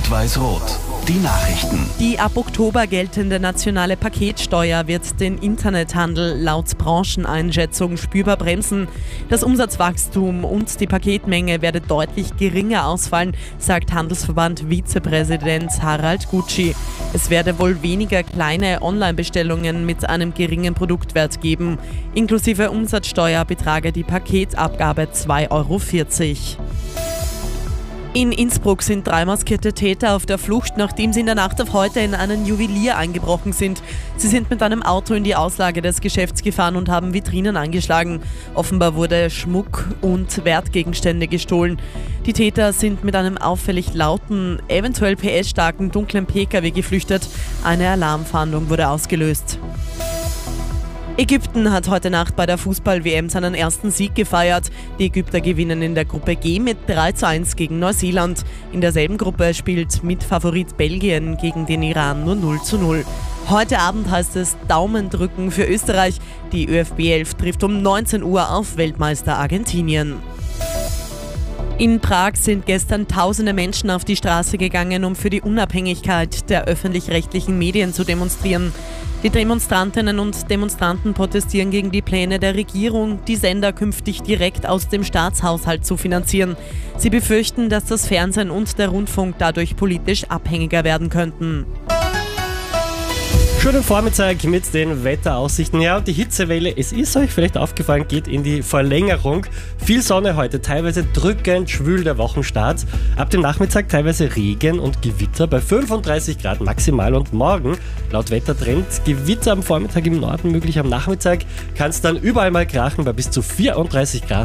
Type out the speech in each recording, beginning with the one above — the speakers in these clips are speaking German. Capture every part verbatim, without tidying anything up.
Rot-Weiß-Rot. Die Nachrichten. Die ab Oktober geltende nationale Paketsteuer wird den Internethandel laut Brancheneinschätzung spürbar bremsen. Das Umsatzwachstum und die Paketmenge werde deutlich geringer ausfallen, sagt Handelsverband-Vizepräsident Harald Gutschi. Es werde wohl weniger kleine Online-Bestellungen mit einem geringen Produktwert geben. Inklusive Umsatzsteuer betrage die Paketabgabe zwei Euro vierzig. In Innsbruck sind drei maskierte Täter auf der Flucht, nachdem sie in der Nacht auf heute in einen Juwelier eingebrochen sind. Sie sind mit einem Auto in die Auslage des Geschäfts gefahren und haben Vitrinen eingeschlagen. Offenbar wurde Schmuck und Wertgegenstände gestohlen. Die Täter sind mit einem auffällig lauten, eventuell P S-starken dunklen P K W geflüchtet. Eine Alarmfahndung wurde ausgelöst. Ägypten hat heute Nacht bei der Fußball-W M seinen ersten Sieg gefeiert. Die Ägypter gewinnen in der Gruppe G mit drei zu eins gegen Neuseeland. In derselben Gruppe spielt Mitfavorit Belgien gegen den Iran nur null zu null. Heute Abend heißt es Daumen drücken für Österreich. Die Ö F B elf trifft um neunzehn Uhr auf Weltmeister Argentinien. In Prag sind gestern tausende Menschen auf die Straße gegangen, um für die Unabhängigkeit der öffentlich-rechtlichen Medien zu demonstrieren. Die Demonstrantinnen und Demonstranten protestieren gegen die Pläne der Regierung, die Sender künftig direkt aus dem Staatshaushalt zu finanzieren. Sie befürchten, dass das Fernsehen und der Rundfunk dadurch politisch abhängiger werden könnten. Schönen Vormittag mit den Wetteraussichten. Ja, und die Hitzewelle, es ist euch vielleicht aufgefallen, geht in die Verlängerung. Viel Sonne heute, teilweise drückend schwül der Wochenstart. Ab dem Nachmittag teilweise Regen und Gewitter bei fünfunddreißig Grad maximal. Und morgen, laut Wettertrend, Gewitter am Vormittag im Norden, möglich am Nachmittag, kann es dann überall mal krachen bei bis zu vierunddreißig Grad.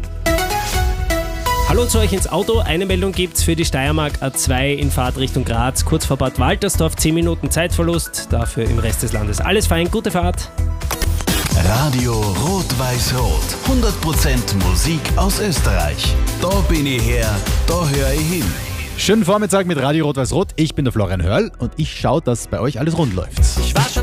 Hallo zu euch ins Auto. Eine Meldung gibt's für die Steiermark A zwei in Fahrtrichtung Graz, kurz vor Bad Waltersdorf. zehn Minuten Zeitverlust, dafür im Rest des Landes alles fein. Gute Fahrt. Radio Rot-Weiß-Rot. hundert Prozent Musik aus Österreich. Da bin ich her, da höre ich hin. Schönen Vormittag mit Radio Rot-Weiß-Rot. Ich bin der Florian Hörl und ich schaue, dass bei euch alles rund läuft. Ich war schon